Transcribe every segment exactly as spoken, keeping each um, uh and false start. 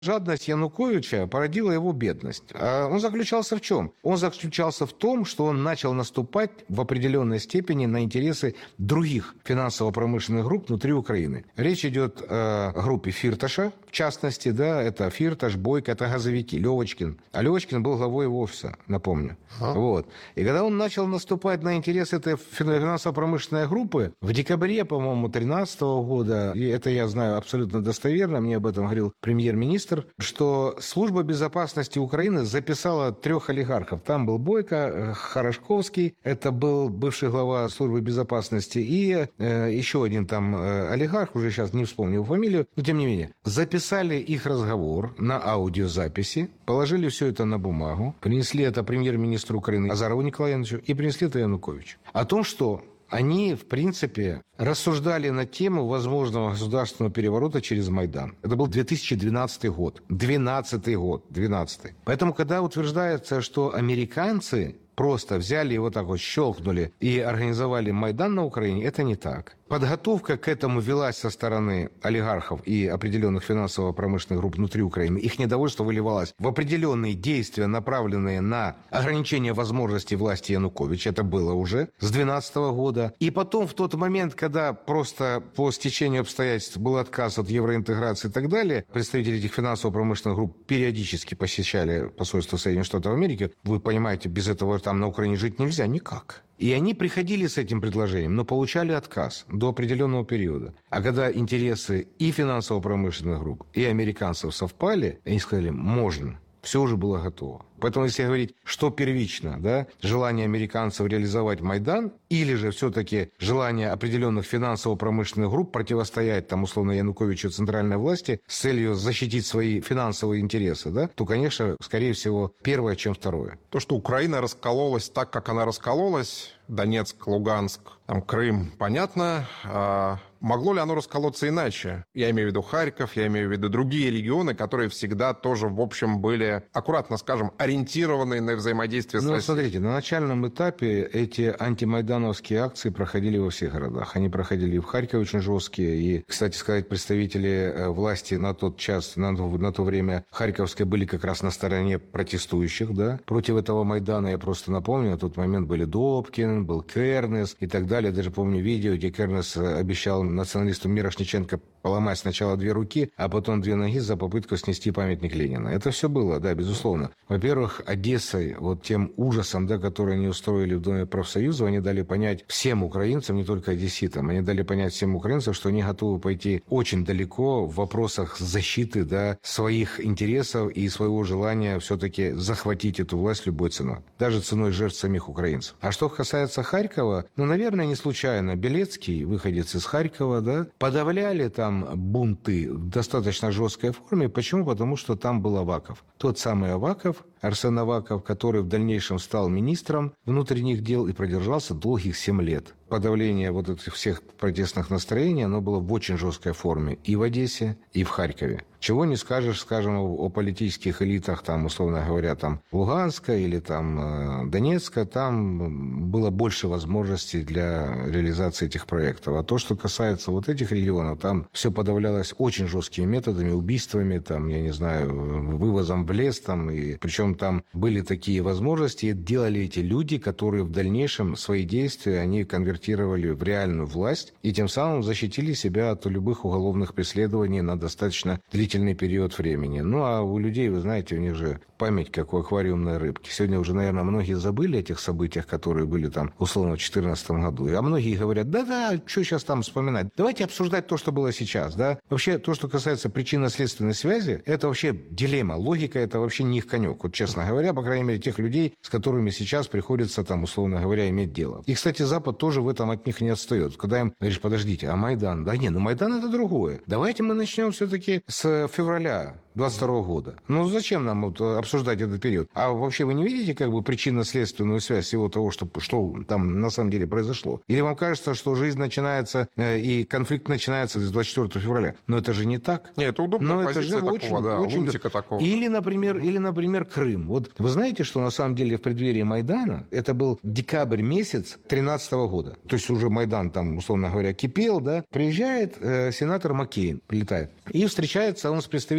Жадность Януковича породила его бедность. А он заключался в чем? Он заключался в том, что он начал наступать в определенной степени на интересы других финансово-промышленных групп внутри Украины. Речь идет о группе Фирташа, в частности, да, это Фирташ, Бойко, это газовики, Левочкин. А Левочкин был главой его офиса, напомню. А? Вот. И когда он начал наступать на интересы этой финансово-промышленной группы, в декабре, по-моему, две тысячи тринадцатого года, и это я знаю абсолютно достоверно, мне об этом говорил премьер-министр, что Служба безопасности Украины записала трех олигархов. Там был Бойко, Хорошковский, это был бывший глава Службы безопасности, и э, еще один там э, олигарх, уже сейчас не вспомню его фамилию, но тем не менее. Записали их разговор на аудиозаписи, положили все это на бумагу, принесли это премьер-министру Украины Азарову Николаю Ивановичу и принесли это Януковичу. О том, что они, в принципе, рассуждали на тему возможного государственного переворота через Майдан. Это был две тысячи двенадцатый год. двенадцатый год. двенадцатый. Поэтому, когда утверждается, что американцы просто взяли и вот так вот щелкнули и организовали Майдан на Украине, это не так. Подготовка к этому велась со стороны олигархов и определенных финансово-промышленных групп внутри Украины. Их недовольство выливалось в определенные действия, направленные на ограничение возможностей власти Януковича. Это было уже с две тысячи двенадцатого года. И потом, в тот момент, когда просто по стечению обстоятельств был отказ от евроинтеграции и так далее, представители этих финансово-промышленных групп периодически посещали посольство Соединенных Штатов Америки. Вы понимаете, без этого там на Украине жить нельзя никак. И они приходили с этим предложением, но получали отказ до определенного периода. А когда интересы и финансово-промышленных групп, и американцев совпали, они сказали, можно. Все уже было готово. Поэтому, если говорить, что первично, да, желание американцев реализовать Майдан, или же все-таки желание определенных финансово-промышленных групп противостоять, там, условно, Януковичу и центральной власти с целью защитить свои финансовые интересы, да, то, конечно, скорее всего, первое, чем второе. То, что Украина раскололась так, как она раскололась, Донецк, Луганск, там, Крым, понятно. А могло ли оно расколоться иначе? Я имею в виду Харьков, я имею в виду другие регионы, которые всегда тоже, в общем, были, аккуратно скажем, ориентированы на взаимодействие с Ну, Россией. смотрите, на начальном этапе эти антимайдановские акции проходили во всех городах. Они проходили и в Харькове очень жесткие. И, кстати сказать, представители власти на тот час, на то, на то время Харьковской были как раз на стороне протестующих, да, против этого Майдана. Я просто напомню, на тот момент были Добкин, был Кернес и так далее. Даже помню видео, где Кернес обещал националисту Мирошниченко поломать сначала две руки, а потом две ноги за попытку снести памятник Ленина. Это все было, да, безусловно. Во-первых, Одессой, вот тем ужасом, да, который они устроили в Доме профсоюзов, они дали понять всем украинцам, не только одесситам, они дали понять всем украинцам, что они готовы пойти очень далеко в вопросах защиты, да, своих интересов и своего желания все-таки захватить эту власть любой ценой, даже ценой жертв самих украинцев. А что касается Харькова, ну, наверное, не случайно Белецкий, выходец из Харькова, да, подавляли там бунты в достаточно жесткой форме. Почему? Потому что там был Аваков. Тот самый Аваков, Арсен Аваков, который в дальнейшем стал министром внутренних дел и продержался долгих семь лет. Подавление вот этих всех протестных настроений, оно было в очень жесткой форме и в Одессе, и в Харькове. Чего не скажешь, скажем, о политических элитах, там, условно говоря, там, Луганска или там Донецка, там было больше возможностей для реализации этих проектов. А то, что касается вот этих регионов, там все подавлялось очень жесткими методами, убийствами, там, я не знаю, вывозом в лес, там, и причем там были такие возможности, и делали эти люди, которые в дальнейшем свои действия, они конвертировали в реальную власть, и тем самым защитили себя от любых уголовных преследований на достаточно длительный период времени. Ну, а у людей, вы знаете, у них же память, как у аквариумной рыбки. Сегодня уже, наверное, многие забыли о тех событиях, которые были там, условно, в две тысячи четырнадцатом году. А многие говорят, да-да, что сейчас там вспоминать? Давайте обсуждать то, что было сейчас, да? Вообще, то, что касается причинно-следственной связи, это вообще дилемма. Логика – это вообще не их конек. Вот, честно говоря, по крайней мере, тех людей, с которыми сейчас приходится, там, условно говоря, иметь дело. И, кстати, Запад тоже в этом от них не отстает. Когда им говоришь, подождите, а Майдан? Да не, ну Майдан – это другое. Давайте мы начнем все-таки с февраля двадцать второго года. Ну, зачем нам вот обсуждать этот период? А вообще вы не видите как бы причинно-следственную связь всего того, что, что там на самом деле произошло? Или вам кажется, что жизнь начинается э, и конфликт начинается с двадцать четвёртого февраля? Но это же не так. Нет, это удобная Но позиция это же такого, очень, да, очень... лунтика такого. Или, например, или, например, Крым. Вот вы знаете, что на самом деле в преддверии Майдана, это был декабрь месяц две тысячи тринадцатого года, то есть уже Майдан там, условно говоря, кипел, да, приезжает э, сенатор Маккейн, прилетает, и встречается он с представителями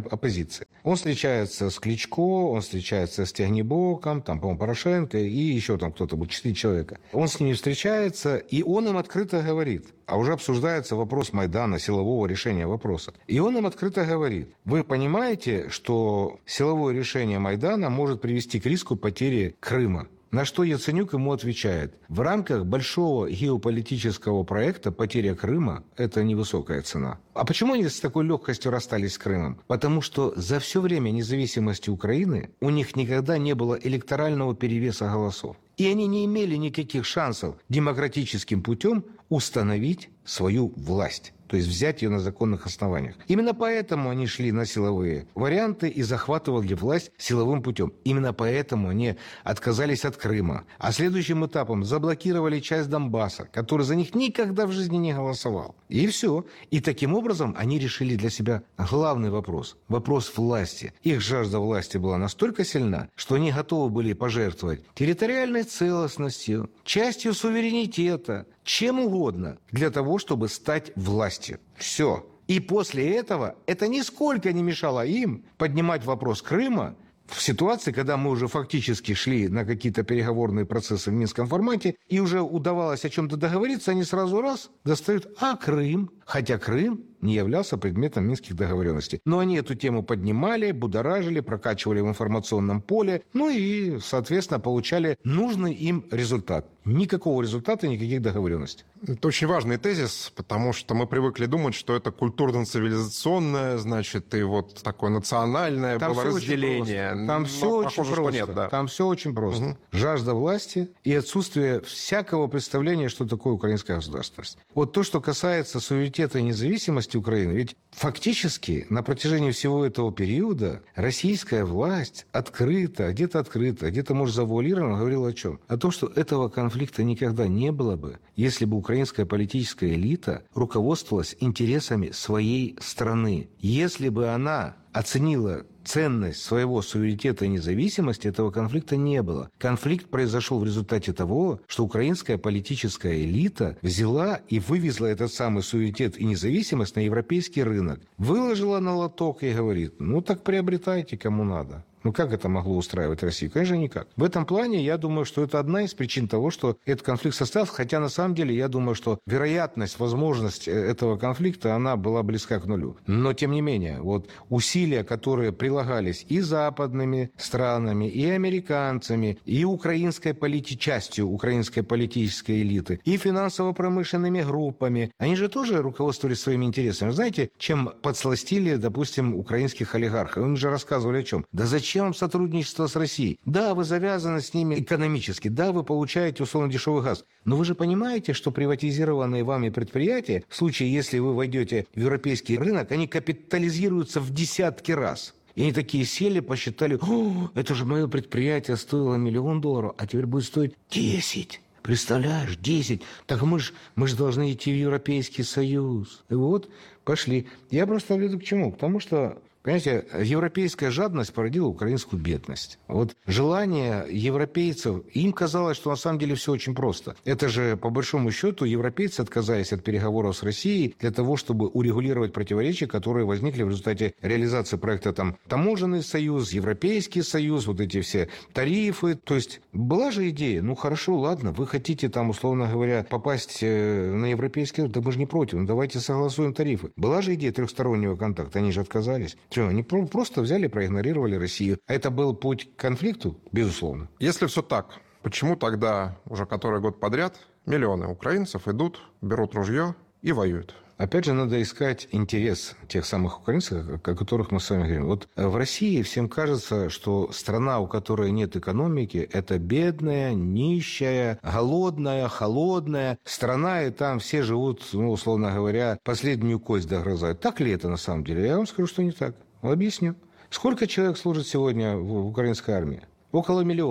оппозиции. Он встречается с Кличко, он встречается с Тягнебоком, там, по-моему, Порошенко и еще там кто-то был, четыре человека. Он с ними встречается, и он им открыто говорит, а уже обсуждается вопрос Майдана, силового решения вопроса. И он им открыто говорит, вы понимаете, что силовое решение Майдана может привести к риску потери Крыма? На что Яценюк ему отвечает, в рамках большого геополитического проекта потеря Крыма – это невысокая цена. А почему они с такой легкостью расстались с Крымом? Потому что за все время независимости Украины у них никогда не было электорального перевеса голосов. И они не имели никаких шансов демократическим путем установить свою власть. То есть взять ее на законных основаниях. Именно поэтому они шли на силовые варианты и захватывали власть силовым путем. Именно поэтому они отказались от Крыма. А следующим этапом заблокировали часть Донбасса, который за них никогда в жизни не голосовал. И все. И таким образом они решили для себя главный вопрос. Вопрос власти. Их жажда власти была настолько сильна, что они готовы были пожертвовать территориальной целостностью, частью суверенитета, чем угодно для того, чтобы стать властью. Все. И после этого это нисколько не мешало им поднимать вопрос Крыма в ситуации, когда мы уже фактически шли на какие-то переговорные процессы в Минском формате, и уже удавалось о чем-то договориться, они сразу раз достают «а Крым?». Хотя Крым не являлся предметом минских договоренностей. Но они эту тему поднимали, будоражили, прокачивали в информационном поле, ну и, соответственно, получали нужный им результат. Никакого результата, никаких договоренностей. Это очень важный тезис, потому что мы привыкли думать, что это культурно-цивилизационное, значит, и вот такое национальное Там было все разделение. Очень Там Но все очень похоже, просто. Нет, да. Там все очень просто. Угу. Жажда власти и отсутствие всякого представления, что такое украинская государственность. Вот то, что касается суверенитета и независимости Украины, ведь фактически на протяжении всего этого периода российская власть открыто, где-то открыто, где-то, может, завуалированно говорила о чем? О том, что этого конфликта никогда не было бы, если бы украинская политическая элита руководствовалась интересами своей страны. Если бы она оценила ценность своего суверенитета и независимости, этого конфликта не было. Конфликт произошел в результате того, что украинская политическая элита взяла и вывезла этот самый суверенитет и независимость на европейский рынок. Выложила на лоток и говорит, ну так приобретайте, кому надо. Ну как это могло устраивать Россию? Конечно, никак. В этом плане я думаю, что это одна из причин того, что этот конфликт состоялся, хотя на самом деле я думаю, что вероятность, возможность этого конфликта, она была близка к нулю. Но тем не менее, вот усилия, которые прилагались и западными странами, и американцами, и украинской полити... частью украинской политической элиты, и финансово-промышленными группами, они же тоже руководствовались своими интересами. Знаете, чем подсластили, допустим, украинских олигархов? Они же рассказывали о чем? Да зачем вам сотрудничество с Россией? Да, вы завязаны с ними экономически, да, вы получаете условно дешевый газ. Но вы же понимаете, что приватизированные вами предприятия, в случае, если вы войдете в европейский рынок, они капитализируются в десятки раз. И они такие сели, посчитали, о, это же мое предприятие стоило миллион долларов, а теперь будет стоить десять. Представляешь, десять. Так мы же мы ж должны идти в Европейский Союз. И вот пошли. Я просто веду к чему? К тому, что... Понимаете, европейская жадность породила украинскую бедность. Вот желание европейцев, им казалось, что на самом деле все очень просто. Это же, по большому счету, европейцы отказались от переговоров с Россией для того, чтобы урегулировать противоречия, которые возникли в результате реализации проекта там Таможенный союз, Европейский союз, вот эти все тарифы. То есть была же идея, ну хорошо, ладно, вы хотите там, условно говоря, попасть на Европейский союз, да мы же не против, ну давайте согласуем тарифы. Была же идея трехстороннего контакта, они же отказались. Что, они просто взяли, проигнорировали Россию. А это был путь к конфликту? Безусловно. Если все так, почему тогда уже который год подряд миллионы украинцев идут, берут ружье и воюют? Опять же, надо искать интерес тех самых украинцев, о которых мы с вами говорим. Вот в России всем кажется, что страна, у которой нет экономики, это бедная, нищая, голодная, холодная страна, и там все живут, ну, условно говоря, последнюю кость догрызают. Так ли это на самом деле? Я вам скажу, что не так. Объясню. Сколько человек служит сегодня в украинской армии? Около миллиона.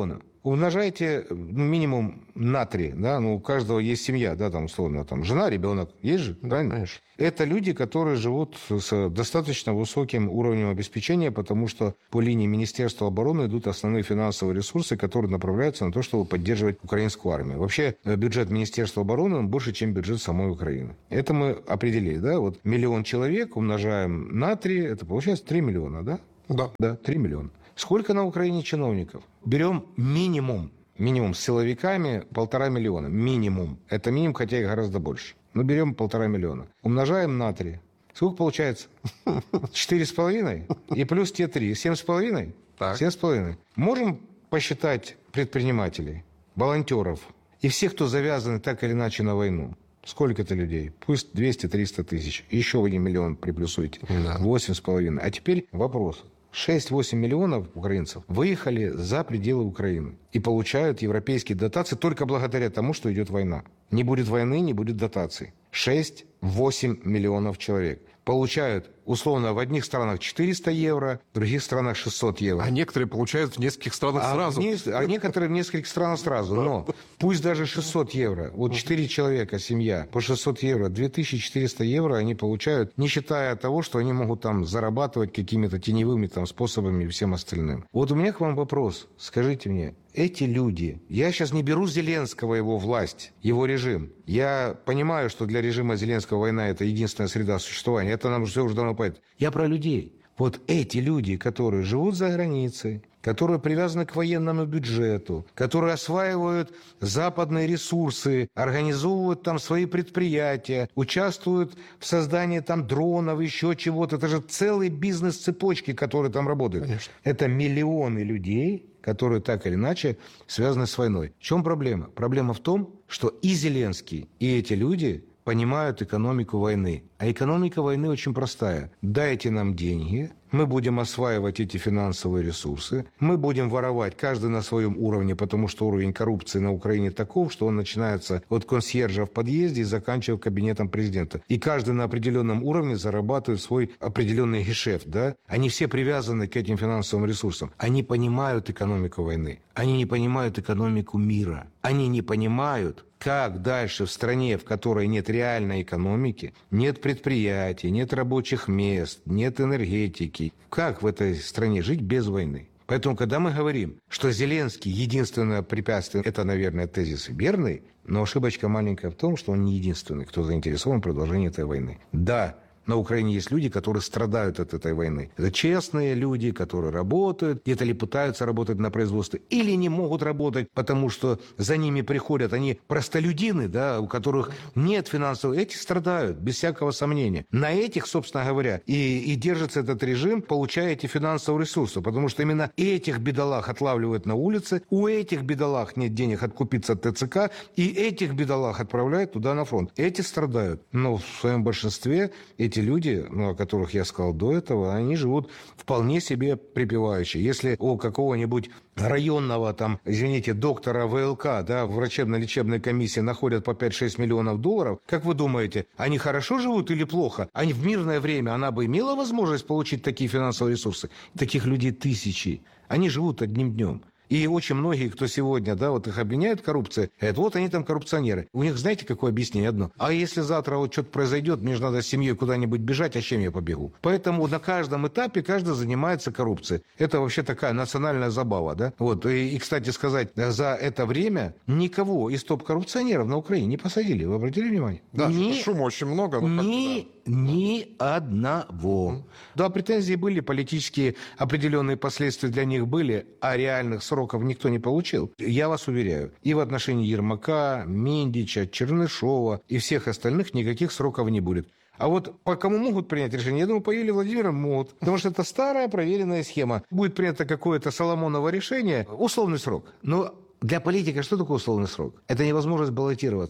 умножайте ну, минимум на три, да, ну, у каждого есть семья, да, там, условно, там, жена, ребенок, есть же, Да, правильно? конечно. Это люди, которые живут с достаточно высоким уровнем обеспечения, потому что по линии Министерства обороны идут основные финансовые ресурсы, которые направляются на то, чтобы поддерживать украинскую армию. Вообще бюджет Министерства обороны больше, чем бюджет самой Украины. Это мы определили, да, вот миллион человек умножаем на три, это получается три миллиона, да? Да. Да, три миллиона. Сколько на Украине чиновников? Берем минимум, минимум с силовиками полтора миллиона, минимум. Это минимум, хотя и гораздо больше. Но берем полтора миллиона. Умножаем на три. Сколько получается? Четыре с половиной? И плюс те три. Семь с половиной? Так. Семь с половиной. Можем посчитать предпринимателей, волонтеров и всех, кто завязаны так или иначе на войну? Сколько это людей? Пусть двести-триста тысяч. Еще вы не миллион приплюсуйте. Да. Восемь с половиной. А теперь вопрос. шесть-восемь миллионов украинцев выехали за пределы Украины и получают европейские дотации только благодаря тому, что идет война. Не будет войны, не будет дотаций. шесть-восемь миллионов человек получают, условно, в одних странах четыреста евро, в других странах шестьсот евро. А некоторые получают в нескольких странах А, сразу. не- а некоторые в нескольких странах сразу. Но пусть даже шестьсот евро. Вот четыре человека, семья, по шестьсот евро, две тысячи четыреста евро они получают, не считая того, что они могут там зарабатывать какими-то теневыми там способами и всем остальным. Вот у меня к вам вопрос. Скажите мне, эти люди, я сейчас не беру Зеленского, его власть, его режим. Я понимаю, что для режима Зеленского война – это единственная среда существования. Это нам все уже давно понятно. Я про людей. Вот эти люди, которые живут за границей, которые привязаны к военному бюджету, которые осваивают западные ресурсы, организовывают там свои предприятия, участвуют в создании там дронов, еще чего-то. Это же целый бизнес цепочки, которые там работают. Конечно. Это миллионы людей, которые так или иначе связаны с войной. В чем проблема? Проблема в том, что и Зеленский, и эти люди понимают экономику войны. А экономика войны очень простая. Дайте нам деньги, мы будем осваивать эти финансовые ресурсы, мы будем воровать каждый на своем уровне, потому что уровень коррупции на Украине таков, что он начинается от консьержа в подъезде и заканчивая кабинетом президента. И каждый на определенном уровне зарабатывает свой определенный гешефт. Да? Они все привязаны к этим финансовым ресурсам. Они понимают экономику войны. Они не понимают экономику мира. Они не понимают, как дальше в стране, в которой нет реальной экономики, нет предприятий, нет рабочих мест, нет энергетики, как в этой стране жить без войны? Поэтому, когда мы говорим, что Зеленский единственное препятствие, это, наверное, тезис верный, но ошибочка маленькая в том, что он не единственный, кто заинтересован в продолжении этой войны. Да, на Украине есть люди, которые страдают от этой войны. Это честные люди, которые работают, где-то ли пытаются работать на производстве, или не могут работать, потому что за ними приходят, они простолюдины, да, у которых нет финансовых, эти страдают, без всякого сомнения. На этих, собственно говоря, и, и держится этот режим, получая эти финансовые ресурсы, потому что именно этих бедолаг отлавливают на улице, у этих бедолаг нет денег откупиться от ТЦК, и этих бедолаг отправляют туда на фронт. Эти страдают, но в своем большинстве эти Эти люди, ну, о которых я сказал до этого, они живут вполне себе припеваючи. Если у какого-нибудь районного, там, извините, доктора ВЛК, да, врачебно-лечебной комиссии находят по пять-шесть миллионов долларов, как вы думаете, они хорошо живут или плохо? Они в мирное время, она бы имела возможность получить такие финансовые ресурсы? Таких людей тысячи. Они живут одним днем. И очень многие, кто сегодня, да, вот их обвиняют в коррупции, говорят, вот они там коррупционеры. У них, знаете, какое объяснение одно? А если завтра вот что-то произойдет, мне же надо с семьей куда-нибудь бежать, а с чем я побегу? Поэтому на каждом этапе каждый занимается коррупцией. Это вообще такая национальная забава, да? Вот, и, и кстати сказать, за это время никого из топ-коррупционеров на Украине не посадили. Вы обратили внимание? Да, Ни, шума очень много. но ни, как-то да. ни одного. Да, претензии были, политические определенные последствия для них были, а реальных сроков никто не получил. Я вас уверяю, и в отношении Ермака, Миндича, Чернышова и всех остальных никаких сроков не будет. А вот по кому могут принять решение? Я думаю, по Юлии Владимировне могут. Потому что это старая проверенная схема. Будет принято какое-то Соломоново решение, условный срок. Но для политика что такое условный срок? Это невозможность баллотироваться.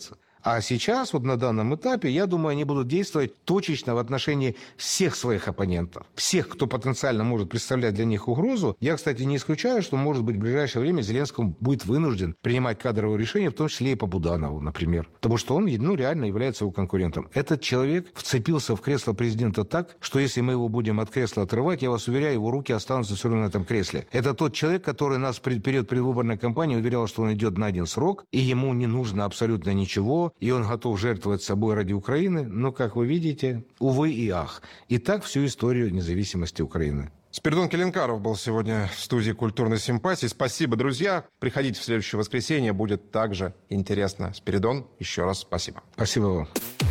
А сейчас, вот на данном этапе, я думаю, они будут действовать точечно в отношении всех своих оппонентов. Всех, кто потенциально может представлять для них угрозу. Я, кстати, не исключаю, что, может быть, в ближайшее время Зеленский будет вынужден принимать кадровые решения, в том числе и по Буданову, например. Потому что он, ну, реально является его конкурентом. Этот человек вцепился в кресло президента так, что если мы его будем от кресла отрывать, я вас уверяю, его руки останутся все равно на этом кресле. Это тот человек, который нас в период предвыборной кампании уверял, что он идет на один срок, и ему не нужно абсолютно ничего, и он готов жертвовать собой ради Украины. Но, как вы видите, увы и ах. И так всю историю независимости Украины. Спиридон Келенкаров был сегодня в студии «Культурной симпатии». Спасибо, друзья. Приходите в следующее воскресенье, будет также интересно. Спиридон, еще раз спасибо. Спасибо вам.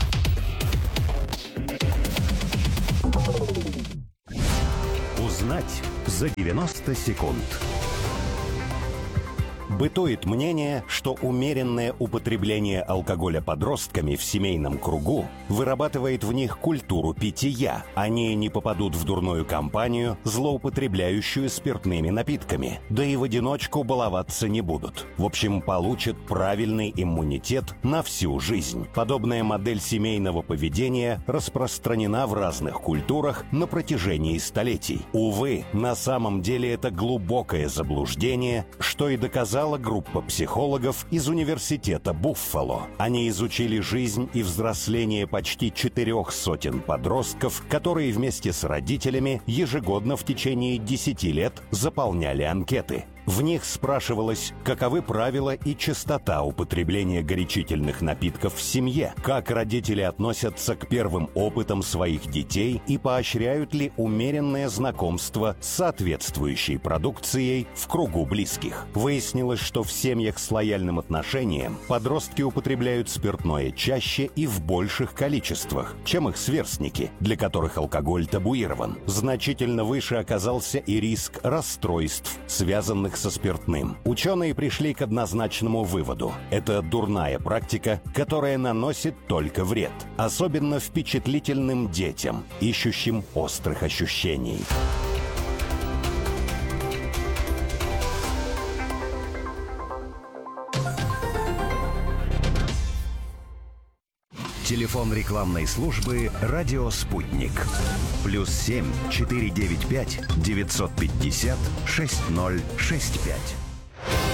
Узнать за девяносто секунд. Бытует мнение, что умеренное употребление алкоголя подростками в семейном кругу вырабатывает в них культуру питья. Они не попадут в дурную компанию, злоупотребляющую спиртными напитками. Да и в одиночку баловаться не будут. В общем, получат правильный иммунитет на всю жизнь. Подобная модель семейного поведения распространена в разных культурах на протяжении столетий. Увы, на самом деле это глубокое заблуждение, что и доказало группа психологов из университета Буффало. Они изучили жизнь и взросление почти четырех сотен подростков, которые вместе с родителями ежегодно в течение десяти лет заполняли анкеты. В них спрашивалось, каковы правила и частота употребления горячительных напитков в семье, как родители относятся к первым опытам своих детей и поощряют ли умеренное знакомство с соответствующей продукцией в кругу близких. Выяснилось, что в семьях с лояльным отношением подростки употребляют спиртное чаще и в больших количествах, чем их сверстники, для которых алкоголь табуирован. Значительно выше оказался и риск расстройств, связанных со спиртным. Ученые пришли к однозначному выводу. Это дурная практика, которая наносит только вред. Особенно впечатлительным детям, ищущим острых ощущений. Телефон рекламной службы «Радио Спутник». Плюс семь четыре девять пять девятьсот пятьдесят шесть ноль шесть пять.